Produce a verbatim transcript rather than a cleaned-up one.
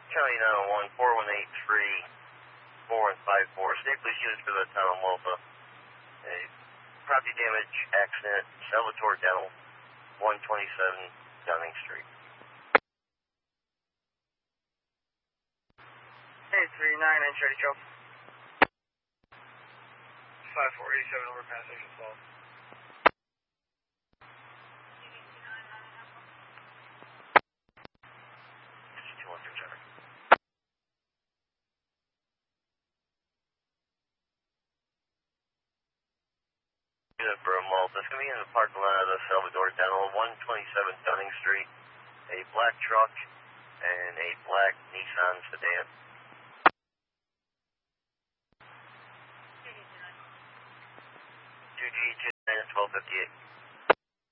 County nine one one, four one eight three, four and five four. State police units for the town of Malta. A property damage accident, Salvatore Dental, one twenty-seven Dunning Street. eight three nine, and Shady Joe. five four eight seven, overpass station twelve. Unit for Malta. It's going to be in the parking lot of the Salvatore Dental, one twenty-seven Dunning Street. A black truck and a black Nissan sedan. two G two twelve fifty-eight.